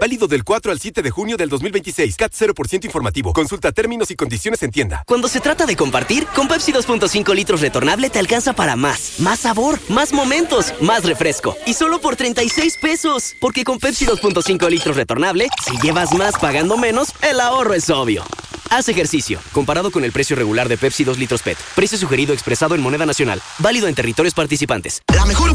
Válido del 4 al 7 de junio del 2026. CAT 0% informativo. Consulta términos y condiciones en tienda. Cuando se trata de compartir, con Pepsi 2.5 litros retornable te alcanza para más. Más sabor, más momentos, más refresco. Y solo por 36 pesos. Porque con Pepsi 2.5 litros retornable, si llevas más pagando menos, el ahorro es obvio. Haz ejercicio. Comparado con el precio regular de Pepsi 2 litros PET. Precio sugerido expresado en moneda nacional. Válido en territorios participantes. La mejor